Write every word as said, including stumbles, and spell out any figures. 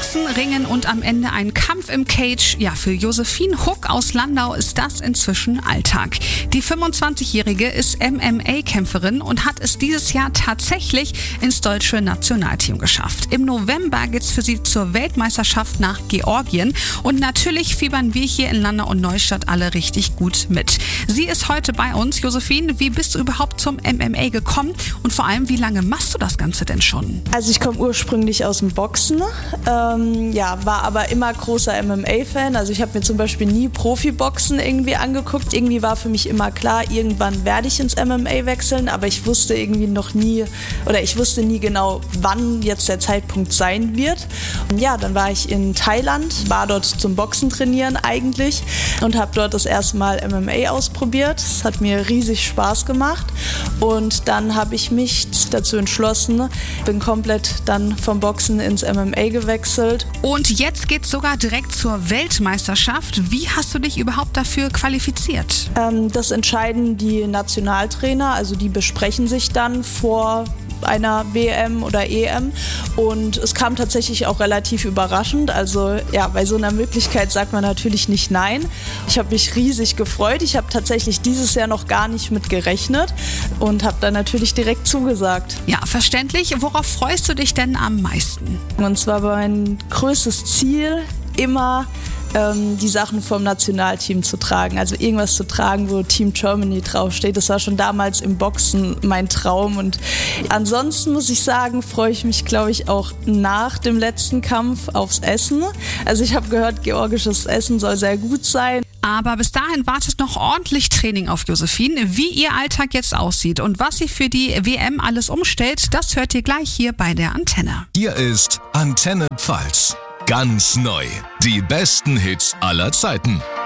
Boxen, Ringen und am Ende ein Kampf im Cage. Ja, für Josephine Huck aus Landau ist das inzwischen Alltag. Die fünfundzwanzigjährige ist M M A-Kämpferin und hat es dieses Jahr tatsächlich ins deutsche Nationalteam geschafft. Im November geht's für sie zur Weltmeisterschaft nach Georgien und natürlich fiebern wir hier in Landau und Neustadt alle richtig gut mit. Sie ist heute bei uns. Josephine, wie bist du überhaupt zum M M A gekommen und vor allem, wie lange machst du das Ganze denn schon? Also ich komme ursprünglich aus dem Boxen, ähm, ja, war aber immer großer M M A-Fan. Also ich habe mir zum Beispiel nie Profiboxen irgendwie angeguckt. Irgendwie war für mich immer klar, irgendwann werde ich ins M M A wechseln, aber ich wusste irgendwie noch nie, oder ich wusste nie genau, wann jetzt der Zeitpunkt sein wird. Und ja, dann war ich in Thailand, war dort zum Boxen trainieren eigentlich und habe dort das erste Mal M M A ausprobiert. Es hat mir riesig Spaß gemacht und dann habe ich mich dazu entschlossen, bin komplett dann vom Boxen ins M M A gewechselt. Und jetzt geht's sogar direkt zur Weltmeisterschaft. Wie hast du dich überhaupt dafür qualifiziert? Ähm, das entscheiden die Nationaltrainer, also die besprechen sich dann vor einer W M oder E M und es kam tatsächlich auch relativ überraschend. Also ja, bei so einer Möglichkeit sagt man natürlich nicht nein. Ich habe mich riesig gefreut. Ich habe tatsächlich dieses Jahr noch gar nicht mit gerechnet und habe dann natürlich direkt zugesagt. Ja, verständlich. Worauf freust du dich denn am meisten? Und zwar mein größtes Ziel immer ähm, die Sachen vom Nationalteam zu tragen. Also irgendwas zu tragen, wo Team Germany draufsteht. Das war schon damals im Boxen mein Traum. Und ansonsten muss ich sagen, freue ich mich, glaube ich, auch nach dem letzten Kampf aufs Essen. Also ich habe gehört, georgisches Essen soll sehr gut sein. Aber bis dahin wartet noch ordentlich Training auf Josephine. Wie ihr Alltag jetzt aussieht und was sie für die W M alles umstellt, das hört ihr gleich hier bei der Antenne. Hier ist Antenne Pfalz. Ganz neu. Die besten Hits aller Zeiten.